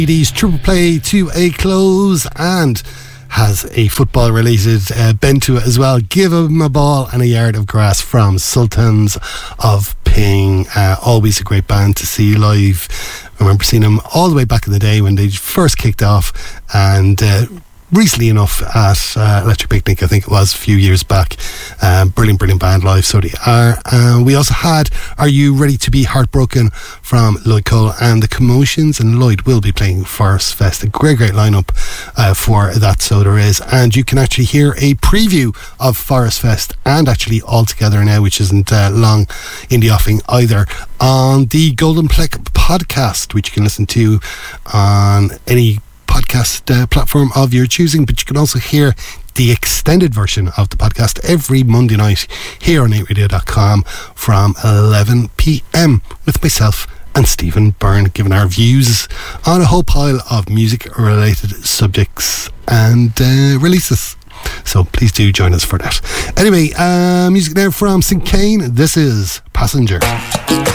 Ladies, triple play to a close and has a football related bent to it as well. Give 'em a ball and a yard of grass from Sultans of Ping. Always a great band to see live. I remember seeing them all the way back in the day when they first kicked off, and recently enough at Electric Picnic, I think it was a few years back. Brilliant band live, so they are. We also had Are You Ready to Be Heartbroken from Lloyd Cole and the Commotions, and Lloyd will be playing Forest Fest. A great lineup for that, so there is. And you can actually hear a preview of Forest Fest and actually All Together Now, which isn't long in the offing either, on the Golden Pleck podcast, which you can listen to on any podcast platform of your choosing. But you can also hear the extended version of the podcast every Monday night here on 8radio.com from 11 p.m. with myself and Stephen Byrne, giving our views on a whole pile of music related subjects and releases. So please do join us for that. Anyway, music now from St. Kane. This is Passenger.